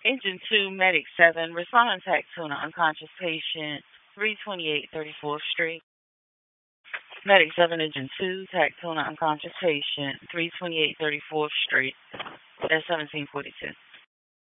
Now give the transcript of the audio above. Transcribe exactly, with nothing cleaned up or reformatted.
Engine two, Medic seven, responding to to an unconscious patient, three twenty-eight thirty-fourth Street. Medic seven, Engine two, tac to an unconscious patient, three twenty-eight thirty-fourth Street, at seventeen forty-two.